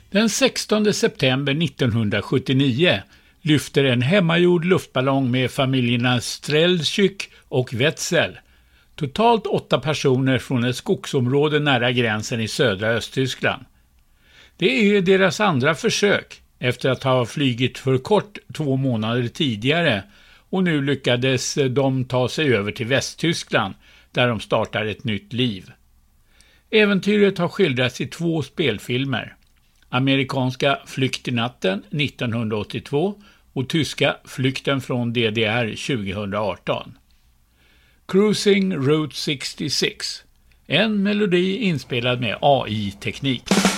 Den 16 september 1979 lyfter en hemmagjord luftballong med familjerna Strelczyk och Wetzel, totalt 8 personer från ett skogsområde nära gränsen i södra Östtyskland. Det är deras andra försök efter att ha flygit för kort 2 månader tidigare, och nu lyckades de ta sig över till Västtyskland där de startar ett nytt liv. Äventyret har skildrats i 2 spelfilmer. Amerikanska Flykt i natten 1982 och tyska Flykten från DDR 2018. Cruising Route 66. En melodi inspelad med AI-teknik.